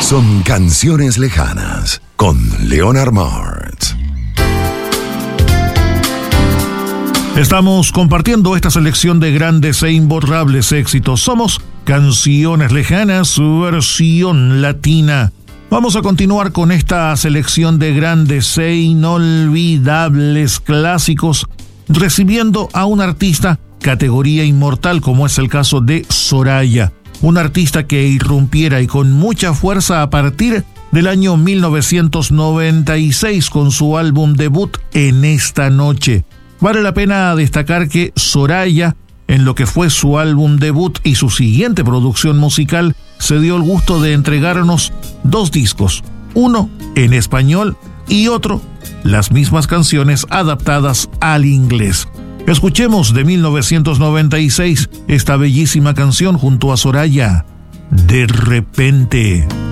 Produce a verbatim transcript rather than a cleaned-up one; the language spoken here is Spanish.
son Canciones Lejanas con Leonard Martz. Estamos compartiendo esta selección de grandes e imborrables éxitos. Somos Canciones Lejanas, su versión latina. Vamos a continuar con esta selección de grandes e inolvidables clásicos, recibiendo a un artista categoría inmortal como es el caso de Soraya, un artista que irrumpiera y con mucha fuerza a partir del año mil novecientos noventa y seis con su álbum debut En esta noche. Vale la pena destacar que Soraya, en lo que fue su álbum debut y su siguiente producción musical, se dio el gusto de entregarnos dos discos, uno en español y otro, las mismas canciones adaptadas al inglés. Escuchemos de mil novecientos noventa y seis esta bellísima canción junto a Soraya, De repente.